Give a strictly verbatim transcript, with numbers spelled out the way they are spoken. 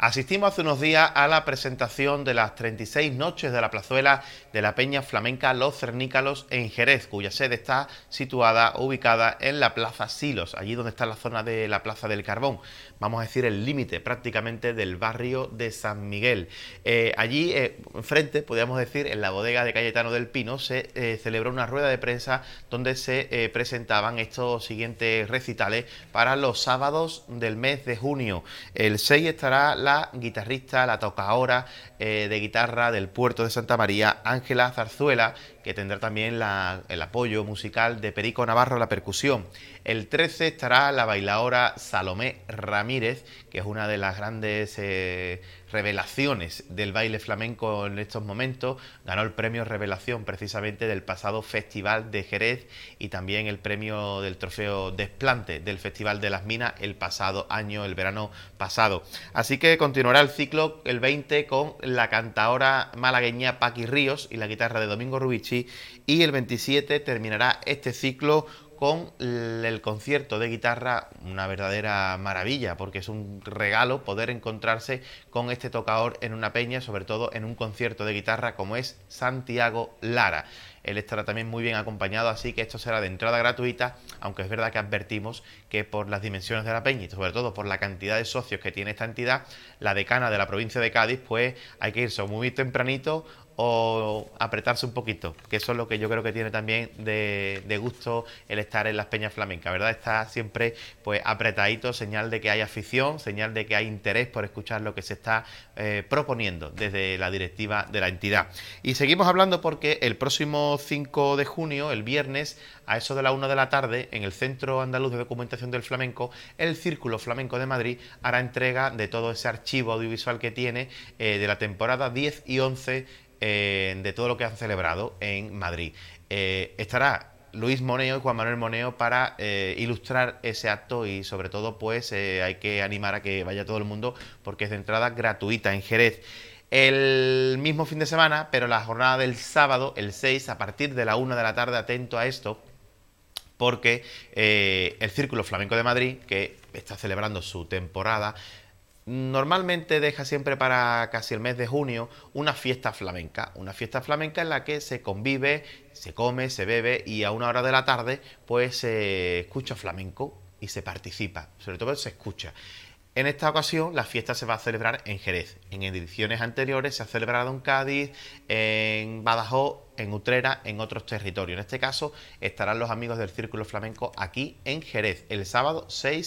Asistimos hace unos días a la presentación de las treinta y seis noches de la plazuela de la Peña Flamenca Los Cernícalos en Jerez, cuya sede está situada, ubicada en la Plaza Silos, allí donde está la zona de la Plaza del Carbón, vamos a decir el límite prácticamente del barrio de San Miguel. Eh, allí, eh, enfrente, podríamos decir, en la bodega de Cayetano del Pino, se eh, celebró una rueda de prensa donde se eh, presentaban estos siguientes recitales para los sábados del mes de junio. El seis estará la La guitarrista, la tocaora eh, de guitarra del Puerto de Santa María, Ángela Zarzuela, que tendrá también la, el apoyo musical de Perico Navarro, la percusión. El trece estará la bailaora Salomé Ramírez, que es una de las grandes eh, revelaciones del baile flamenco en estos momentos. Ganó el premio Revelación precisamente del pasado Festival de Jerez y también el premio del trofeo Desplante del Festival de las Minas el pasado año, el verano pasado. Así que continuará el ciclo el veinte con la cantaora malagueña Paqui Ríos y la guitarra de Domingo Rubici, y el veintisiete terminará este ciclo con el concierto de guitarra, una verdadera maravilla, porque es un regalo poder encontrarse con este tocador en una peña, sobre todo en un concierto de guitarra como es Santiago Lara. Él estará también muy bien acompañado, así que esto será de entrada gratuita, aunque es verdad que advertimos que por las dimensiones de la peña y sobre todo por la cantidad de socios que tiene esta entidad, la decana de la provincia de Cádiz, pues hay que irse muy tempranito o apretarse un poquito, que eso es lo que yo creo que tiene también de, de gusto el estar en las peñas flamencas, ¿verdad? Está siempre pues apretadito, señal de que hay afición, señal de que hay interés por escuchar lo que se está eh, proponiendo desde la directiva de la entidad. Y seguimos hablando porque el próximo cinco de junio, el viernes, a eso de la una de la tarde, en el Centro Andaluz de Documentación del Flamenco, el Círculo Flamenco de Madrid hará entrega de todo ese archivo audiovisual que tiene eh, de la temporada diez y once eh, de todo lo que han celebrado en Madrid. Eh, estará Luis Moneo y Juan Manuel Moneo para eh, ilustrar ese acto y sobre todo pues eh, hay que animar a que vaya todo el mundo porque es de entrada gratuita en Jerez. El mismo fin de semana, pero la jornada del sábado, el seis, a partir de la una de la tarde, atento a esto, porque eh, el Círculo Flamenco de Madrid, que está celebrando su temporada, normalmente deja siempre para casi el mes de junio una fiesta flamenca, una fiesta flamenca en la que se convive, se come, se bebe y a una hora de la tarde pues se escucha flamenco y se participa, sobre todo se escucha. En esta ocasión la fiesta se va a celebrar en Jerez. En ediciones anteriores se ha celebrado en Cádiz, en Badajoz, en Utrera, en otros territorios. En este caso estarán los amigos del Círculo Flamenco aquí en Jerez el sábado seis